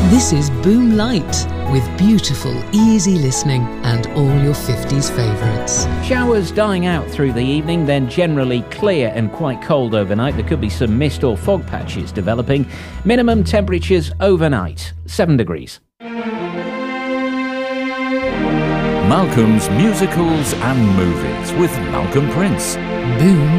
This is Boom Light, with beautiful, easy listening and all your 50s favourites. Showers dying out through the evening, then generally clear and quite cold overnight. There could be some mist or fog patches developing. Minimum temperatures overnight, 7 degrees. Malcolm's Musicals and Movies with Malcolm Prince. Boom